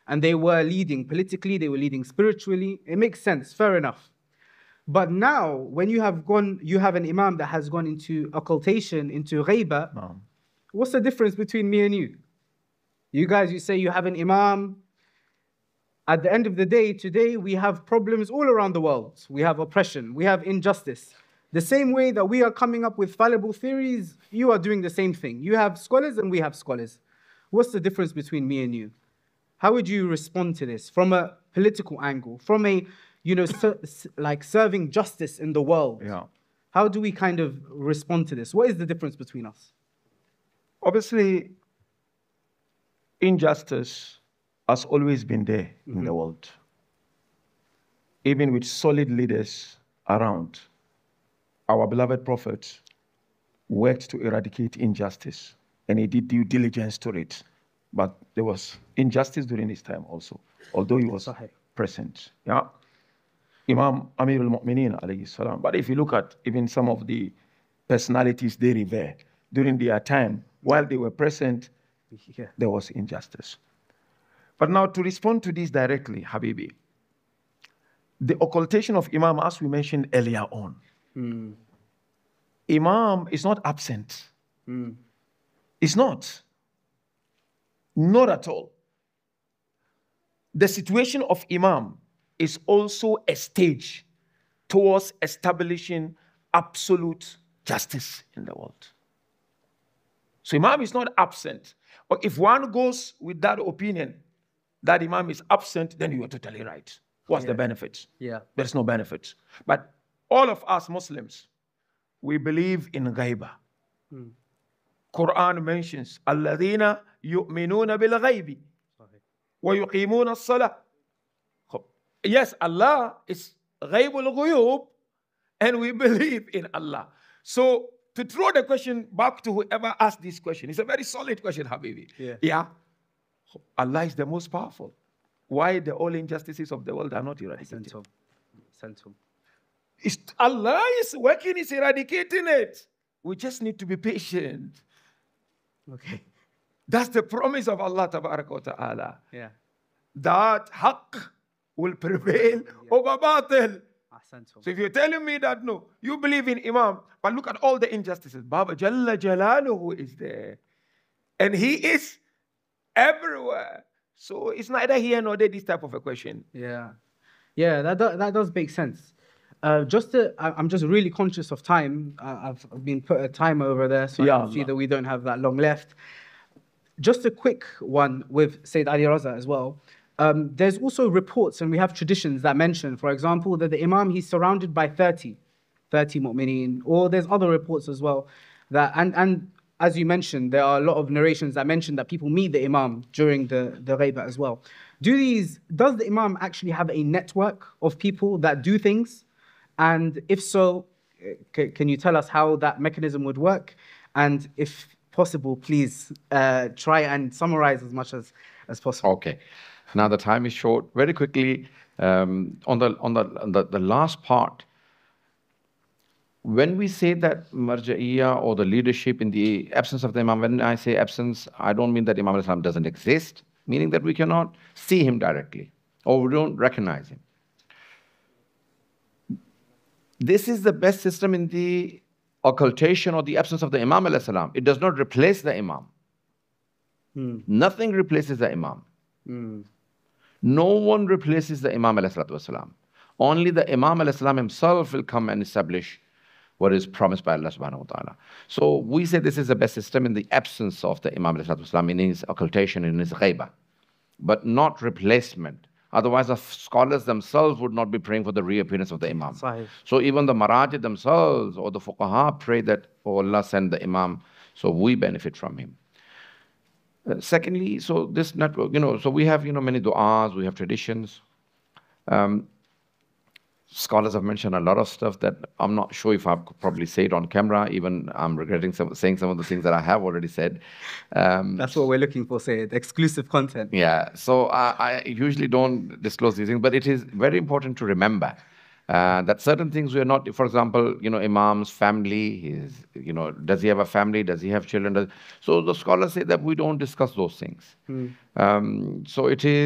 and they were leading politically, they were leading spiritually. It makes sense, fair enough. But now, when you have an imam that has gone into occultation, into ghaiba, what's the difference between me and you? You guys, you say you have an imam. At the end of the day, today, we have problems all around the world. We have oppression, we have injustice. The same way that we are coming up with fallible theories, you are doing the same thing. You have scholars and we have scholars. What's the difference between me and you? How would you respond to this from a political angle, from a, like serving justice in the world? Yeah. How do we kind of respond to this? What is the difference between us? Obviously, injustice has always been there in the world, even with solid leaders around. Our beloved Prophet worked to eradicate injustice, and he did due diligence to it. But there was injustice during his time also, although he was present. Yeah, Imam Amir al-Mu'mineen alayhi salam. But if you look at even some of the personalities they revere during their time, while they were present, there was injustice. But now to respond to this directly, Habibi, the occultation of Imam, as we mentioned earlier on, Imam is not absent. It's not. Not at all. The situation of Imam is also a stage towards establishing absolute justice in the world. So Imam is not absent. But if one goes with that opinion, that Imam is absent, then you are totally right. What's the benefit? There's no benefit. But all of us Muslims, we believe in ghaiba. Quran mentions, الَّذِينَ يُؤْمِنُونَ بِالْغَيْبِ وَيُقِيمُونَ الصَّلَاةِ. Yes, Allah is ghaibul ghuyub, and we believe in Allah. So to throw the question back to whoever asked this question, it's a very solid question, Habibi. Yeah. Allah is the most powerful. Why the all injustices of the world are not eradicated? Allah is working, is eradicating it. We just need to be patient. Okay. That's the promise of Allah Tabaraka wa Ta'ala. Yeah. That haqq will prevail over batil. So if you're telling me that no, you believe in Imam, but look at all the injustices. Baba Jalla Jalaluhu is there. And he is everywhere. So it's neither here nor there, this type of a question. Yeah, that does make sense. I'm just really conscious of time. I've been put a timer over there, so I can see that we don't have that long left. Just a quick one with Sayyid Ali Raza as well. There's also reports, and we have traditions that mention, for example, that the Imam, he's surrounded by 30 mu'mineen, or there's other reports as well. That and as you mentioned, there are a lot of narrations that mention that people meet the Imam during the ghaiba as well. Does the Imam actually have a network of people that do things? And if so, can you tell us how that mechanism would work? And if possible, please try and summarize as much as possible. Okay. Now the time is short. Very quickly, on the last part, when we say that marja'iyya or the leadership in the absence of the Imam, when I say absence, I don't mean that Imam al-Islam doesn't exist, meaning that we cannot see him directly or we don't recognize him. This is the best system in the occultation or the absence of the Imam al-Islam. It does not replace the Imam. Nothing replaces the Imam. No one replaces the Imam al-Islam. Only the Imam al-Islam himself will come and establish what is promised by Allah subhanahu wa ta'ala. So we say this is the best system in the absence of the Imam al-Islam, in his occultation, in his ghaiba, but not replacement. Otherwise, the scholars themselves would not be praying for the reappearance of the Imam. So even the Marajid themselves or the Fuqaha pray that, oh Allah, send the Imam, so we benefit from him. Secondly, so this network, so we have, many du'as, we have traditions. Scholars have mentioned a lot of stuff that I'm not sure if I could probably say it on camera. Even I'm regretting saying some of the things that I have already said. That's what we're looking for, say, exclusive content. Yeah, so I usually don't disclose these things, but it is very important to remember that certain things we are not, for example, Imam's family, does he have a family, does he have children? So the scholars say that we don't discuss those things. So it is